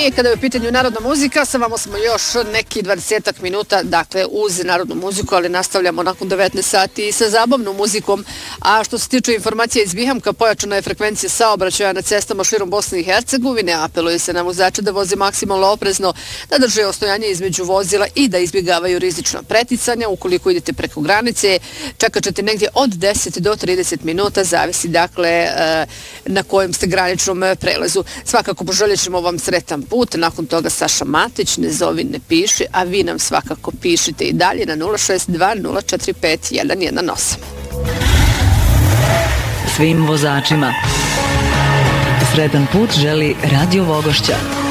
I kada je u pitanju narodna muzika, sa vama smo još neki 20 minuta, dakle uz narodnu muziku, ali nastavljamo nakon 19 sati sa zabavnom muzikom. A što se tiče informacija iz Bihamka, pojačana je frekvencija saobraćaja na cestama širom Bosne i Hercegovine. Apeluje se na vozače da voze maksimalno oprezno, da drže ostojanje između vozila i da izbjegavaju rizična preticanja. Ukoliko idete preko granice, čekat ćete negdje od 10 do 30 minuta, zavisi dakle na kojem ste graničnom prelazu. Svakako poželjet ćemo vam sretan put. Nakon toga Saša Matić, ne zovi, ne piši, a vi nam svakako pišite i dalje na 062 045 118. Svim vozačima sretan put želi Radio Vogošća.